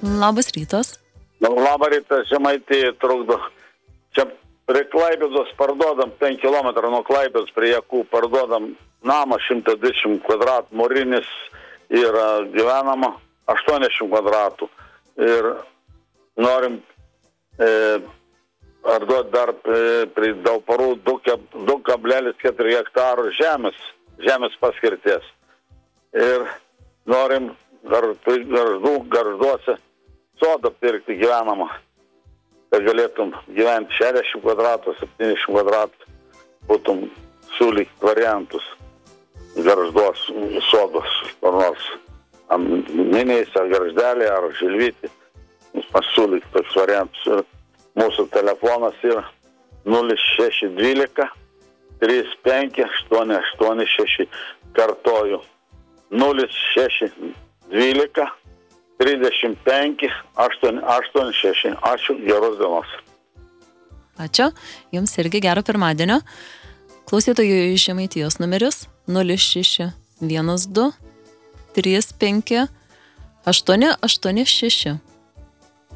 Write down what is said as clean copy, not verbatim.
Labas rytas. Labą rytą, Žemaitija trukdo. Čia prie Klaipėdos parduodam 5 km nuo Klaipėdos prie Jakų parduodam namą 120 kvadratų, mūrinis yra gyvenama 80 kvadratų. Ir norim parduoti dar prie Dauparų 2,4 hektarų žemės paskirties. Ir norim Gargžduose sodą pirkti gyvenamą, kad galėtum gyventi 60 kvadratų, 70 kvadratų, būtum siūlyk variantus Gargždos sodos, ar nors Minėjais, ar Gargždelė, ar Žilvytį, pasiūlyk toks variantus. Ir mūsų telefonas yra 0612 35 886, kartoju, 0612 35 886. Ačiū, geros dienos. Ačiū, jums irgi gero pirmadienio. Klausytojų iš Žemaitijos numeris 0612 35 886.